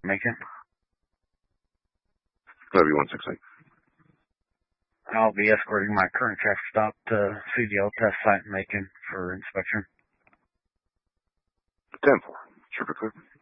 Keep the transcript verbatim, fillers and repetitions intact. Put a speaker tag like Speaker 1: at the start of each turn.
Speaker 1: Macon.
Speaker 2: W one six eight.
Speaker 1: I'll be escorting my current traffic stop to C D L test site in Macon for inspection.
Speaker 2: ten four. Trooper clear.